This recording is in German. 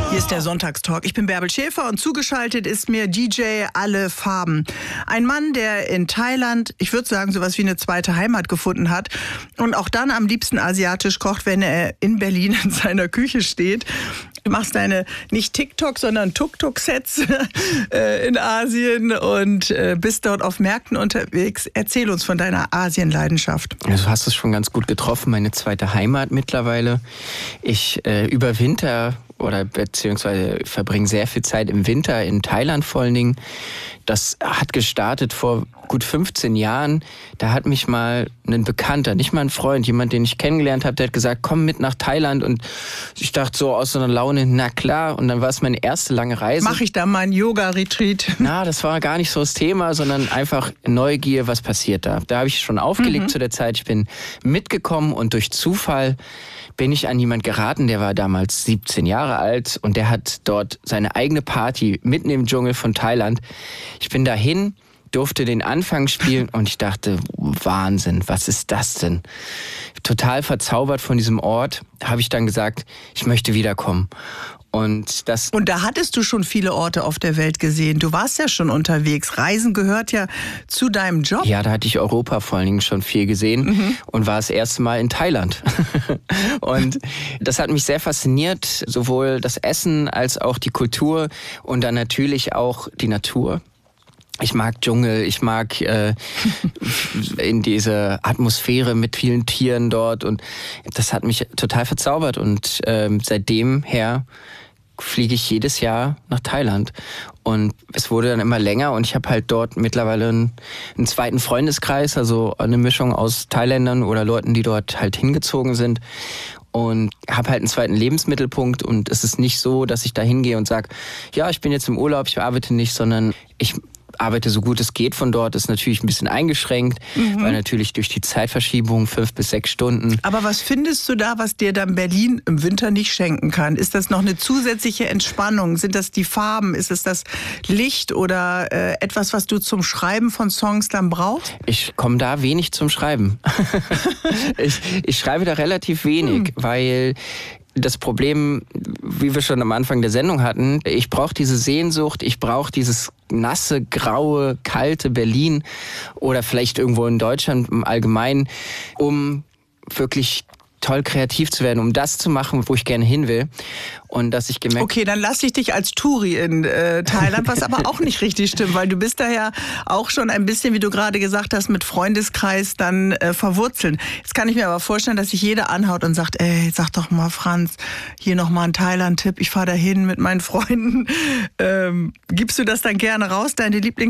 Hier ist der Sonntagstalk. Ich bin Bärbel Schäfer und zugeschaltet ist mir DJ Alle Farben. Ein Mann, der in Thailand, ich würde sagen, sowas wie eine zweite Heimat gefunden hat und auch dann am liebsten asiatisch kocht, wenn er in Berlin in seiner Küche steht. Du machst deine nicht TikTok, sondern Tuk-Tuk-Sets in Asien und bist dort auf Märkten unterwegs. Erzähl uns von deiner Asienleidenschaft. Also du hast es schon ganz gut getroffen, meine zweite Heimat mittlerweile. Ich überwinter oder beziehungsweise verbringe sehr viel Zeit im Winter in Thailand vor allen Dingen. Das hat gestartet vor gut 15 Jahren. Da hat mich mal ein Bekannter, nicht mal ein Freund, jemand, den ich kennengelernt habe, der hat gesagt, komm mit nach Thailand. Und ich dachte so aus so einer Laune, na klar. Und dann war es meine erste lange Reise. Mache ich da meinen Yoga-Retreat? Na, das war gar nicht so das Thema, sondern einfach Neugier, was passiert da. Da habe ich schon aufgelegt zu der Zeit. Ich bin mitgekommen und durch Zufall bin ich an jemand geraten, der war damals 17 Jahre alt und der hat dort seine eigene Party mitten im Dschungel von Thailand. Ich bin dahin, durfte den Anfang spielen und ich dachte, Wahnsinn, was ist das denn? Total verzaubert von diesem Ort, habe ich dann gesagt, ich möchte wiederkommen. Und da hattest du schon viele Orte auf der Welt gesehen. Du warst ja schon unterwegs. Reisen gehört ja zu deinem Job. Ja, da hatte ich Europa vor allen Dingen schon viel gesehen und war das erste Mal in Thailand. Und das hat mich sehr fasziniert, sowohl das Essen als auch die Kultur und dann natürlich auch die Natur. Ich mag Dschungel, ich mag in diese Atmosphäre mit vielen Tieren dort und das hat mich total verzaubert und seitdem her fliege ich jedes Jahr nach Thailand und es wurde dann immer länger und ich habe halt dort mittlerweile einen zweiten Freundeskreis, also eine Mischung aus Thailändern oder Leuten, die dort halt hingezogen sind. Und habe halt einen zweiten Lebensmittelpunkt und es ist nicht so, dass ich da hingehe und sage, ja, ich bin jetzt im Urlaub, ich arbeite nicht, sondern ich arbeite so gut es geht von dort, ist natürlich ein bisschen eingeschränkt, weil natürlich durch die Zeitverschiebung 5 bis 6 Stunden. Aber was findest du da, was dir dann Berlin im Winter nicht schenken kann? Ist das noch eine zusätzliche Entspannung? Sind das die Farben? Ist es das Licht oder etwas, was du zum Schreiben von Songs dann brauchst? Ich komme da wenig zum Schreiben. ich schreibe da relativ wenig, weil das Problem, wie wir schon am Anfang der Sendung hatten, ich brauche diese Sehnsucht, ich brauche dieses nasse, graue, kalte Berlin oder vielleicht irgendwo in Deutschland im Allgemeinen, um wirklich toll kreativ zu werden, um das zu machen, wo ich gerne hin will. Und dass ich gemerkt... Okay, dann lasse ich dich als Touri in Thailand, was aber auch nicht richtig stimmt, weil du bist da ja auch schon ein bisschen, wie du gerade gesagt hast, mit Freundeskreis dann verwurzelt. Jetzt kann ich mir aber vorstellen, dass sich jeder anhaut und sagt, ey, sag doch mal, Franz, hier nochmal ein Thailand-Tipp, ich fahre da hin mit meinen Freunden. Gibst du das dann gerne raus, deine